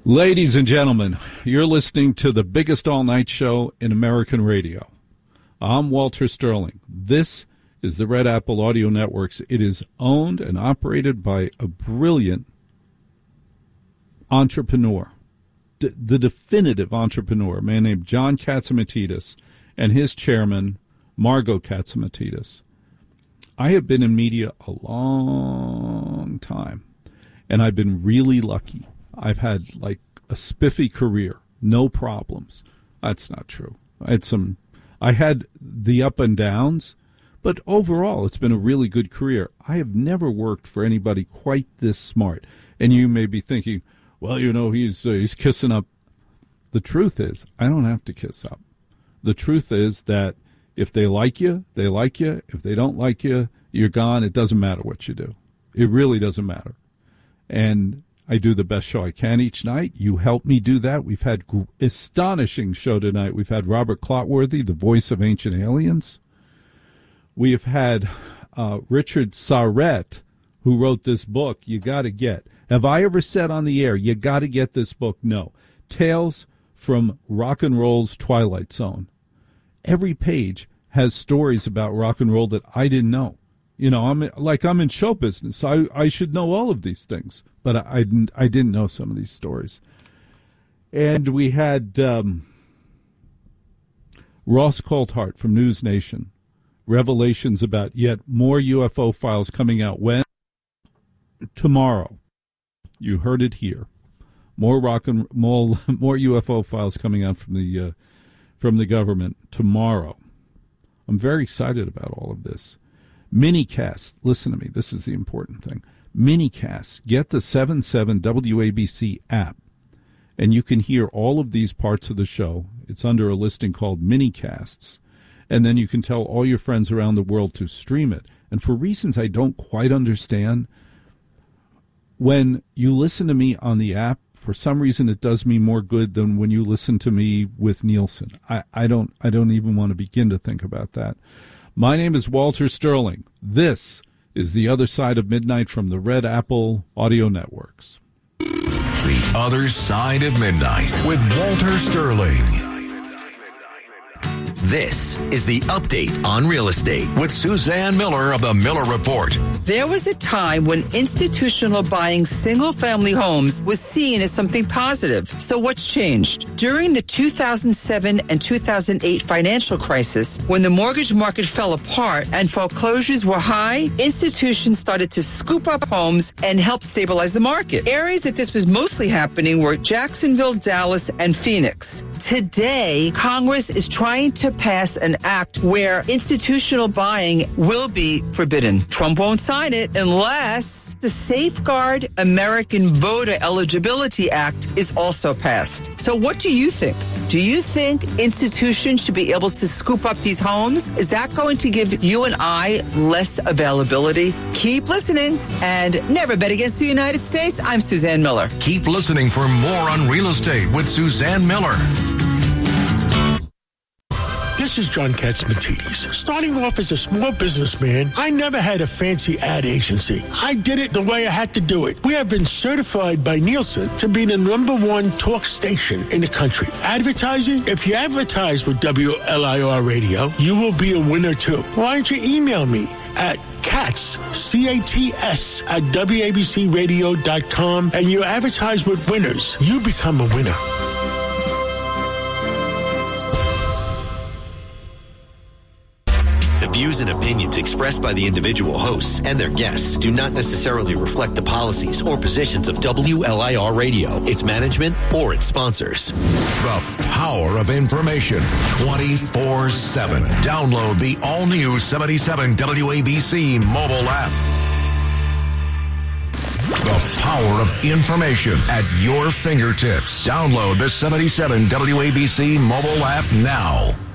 Ladies and gentlemen, you're listening to the biggest all-night show in American radio. I'm Walter Sterling. This is the Red Apple Audio Networks. It is owned and operated by a brilliant entrepreneur, the definitive entrepreneur, a man named John Catsimatidis, and his chairman, Margot Catsimatidis. I have been in media a long time, and I've been really lucky. I've had like a spiffy career, no problems. That's not true. I had the up and downs, but overall it's been a really good career. I have never worked for anybody quite this smart. And you may be thinking, well, you know, he's kissing up. The truth is, I don't have to kiss up. The truth is that if they like you, they like you. If they don't like you, you're gone. It doesn't matter what you do. It really doesn't matter. And I do the best show I can each night. You help me do that. We've had astonishing show tonight. We've had Robert Clotworthy, the voice of Ancient Aliens. We have had Richard Sarrett, who wrote this book, You Gotta Get. Have I ever said on the air, you gotta get this book? No. Tales from Rock and Roll's Twilight Zone. Every page has stories about rock and roll that I didn't know. You know, I'm in show business. I should know all of these things, but I didn't know some of these stories. And we had Ross Coulthart from News Nation. Revelations about yet more UFO files coming out when? Tomorrow. You heard it here. More UFO files coming out from the government tomorrow. I'm very excited about all of this. Minicast, listen to me, this is the important thing. Minicast, get the 77 WABC app, and you can hear all of these parts of the show. It's under a listing called Minicasts, and then you can tell all your friends around the world to stream it. And for reasons I don't quite understand, when you listen to me on the app, for some reason it does me more good than when you listen to me with Nielsen. I don't even want to begin to think about that. My name is Walter Sterling. This is The Other Side of Midnight from the Red Apple Audio Networks. The Other Side of Midnight with Walter Sterling. This is the Update on Real Estate with Suzanne Miller of the Miller Report. There was a time when institutional buying single-family homes was seen as something positive. So what's changed? During the 2007 and 2008 financial crisis, when the mortgage market fell apart and foreclosures were high, institutions started to scoop up homes and help stabilize the market. Areas that this was mostly happening were Jacksonville, Dallas, and Phoenix. Today, Congress is trying to pass an act where institutional buying will be forbidden. Trump won't sign it unless the Safeguard American Voter Eligibility Act is also passed. So what do you think? Do you think institutions should be able to scoop up these homes? Is that going to give you and I less availability? Keep listening and never bet against the United States. I'm Suzanne Miller. Keep listening for more on real estate with Suzanne Miller. This is John Catsimatidis. Starting off as a small businessman, I never had a fancy ad agency. I did it the way I had to do it. We have been certified by Nielsen to be the #1 talk station in the country. Advertising? If you advertise with WLIR Radio, you will be a winner too. Why don't you email me at Cats, C-A-T-S, at WABCRadio.com, and you advertise with winners. You become a winner. The views and opinions expressed by the individual hosts and their guests do not necessarily reflect the policies or positions of WLIR Radio, its management, or its sponsors. The power of information 24/7. Download the all-new 77 WABC mobile app. The power of information at your fingertips. Download the 77 WABC mobile app now.